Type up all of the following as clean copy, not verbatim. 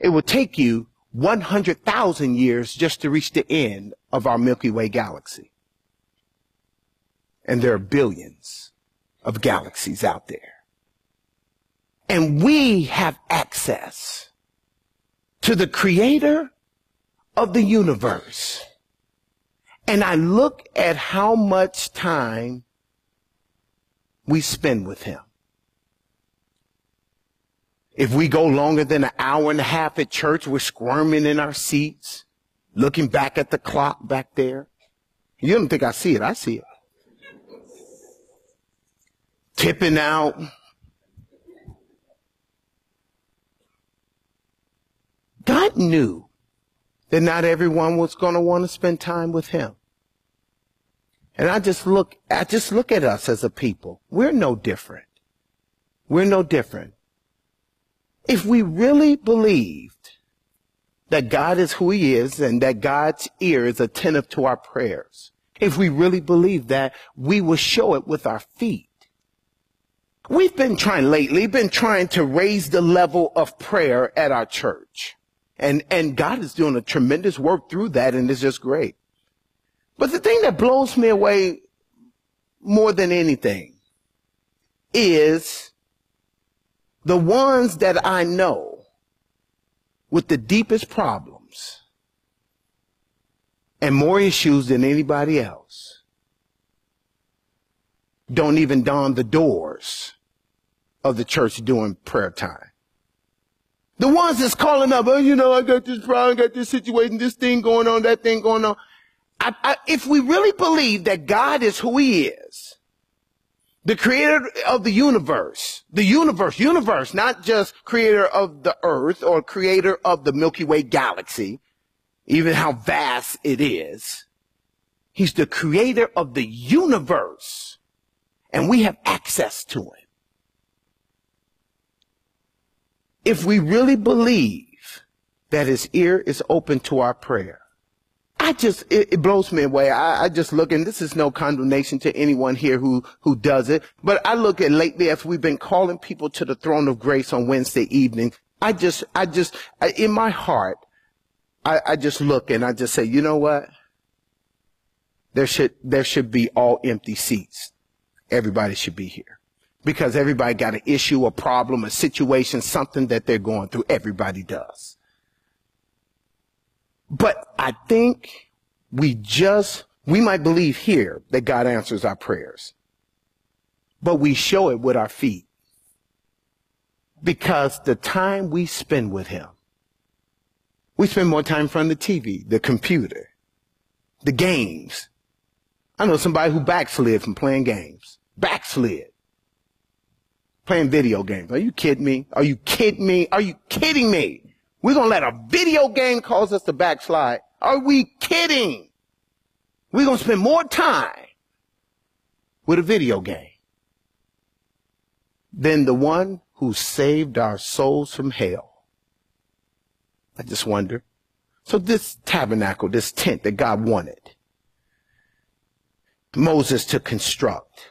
it will take you 100,000 years just to reach the end of our Milky Way galaxy. And there are billions of galaxies out there. And we have access to the creator of the universe. And I look at how much time we spend with him. If we go longer than an hour and a half at church, we're squirming in our seats, looking back at the clock back there. You don't think I see it. I see it. Tipping out. God knew that not everyone was going to want to spend time with him. And I just look at us as a people. We're no different. We're no different. If we really believed that God is who he is and that God's ear is attentive to our prayers, if we really believe that, we will show it with our feet. We've been trying to raise the level of prayer at our church. And God is doing a tremendous work through that, and it's just great. But the thing that blows me away more than anything is the ones that I know with the deepest problems and more issues than anybody else don't even don the doors of the church during prayer time. The ones that's calling up, oh, you know, I got this problem, I got this situation, this thing going on, that thing going on. If we really believe that God is who he is, the creator of the universe, not just creator of the earth or creator of the Milky Way galaxy, even how vast it is. He's the creator of the universe, and we have access to him. If we really believe that his ear is open to our prayer, it blows me away. I just look, and this is no condemnation to anyone here who does it, but I look at lately as we've been calling people to the throne of grace on Wednesday evening, in my heart, I just look and I just say, you know what? There should be all empty seats. Everybody should be here. Because everybody got an issue, a problem, a situation, something that they're going through. Everybody does. But I think we might believe here that God answers our prayers. But we show it with our feet. Because the time we spend with him, we spend more time in front of the TV, the computer, the games. I know somebody who backslid from playing games. Backslid. Playing video games. Are you kidding me? Are you kidding me? Are you kidding me? We're going to let a video game cause us to backslide. Are we kidding? We're going to spend more time with a video game than the one who saved our souls from hell. I just wonder. So this tabernacle, this tent that God wanted Moses to construct,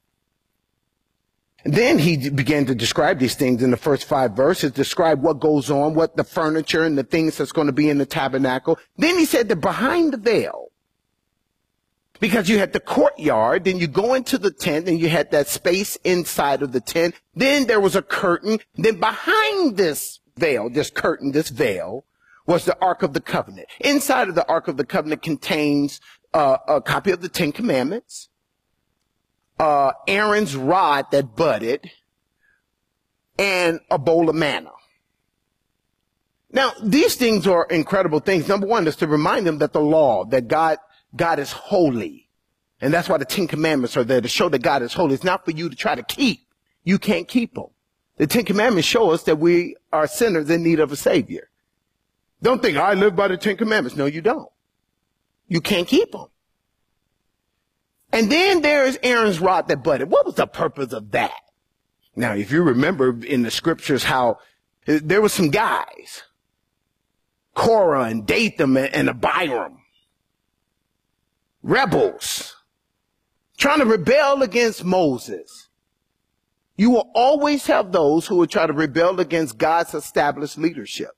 and then he began to describe these things in the first 5 verses, describe what goes on, what the furniture and the things that's going to be in the tabernacle. Then he said that behind the veil, because you had the courtyard, then you go into the tent and you had that space inside of the tent. Then there was a curtain. Then behind this veil, this curtain, this veil, was the Ark of the Covenant. Inside of the Ark of the Covenant contains a copy of the 10 Commandments, Aaron's rod that budded, and a bowl of manna. Now, these things are incredible things. Number one is to remind them that the law, that God is holy. And that's why the 10 Commandments are there, to show that God is holy. It's not for you to try to keep. You can't keep them. The 10 Commandments show us that we are sinners in need of a Savior. Don't think, I live by the 10 Commandments. No, you don't. You can't keep them. And then there is Aaron's rod that budded. What was the purpose of that? Now, if you remember in the scriptures how there were some guys, Korah and Dathan and Abiram, rebels, trying to rebel against Moses. You will always have those who will try to rebel against God's established leadership.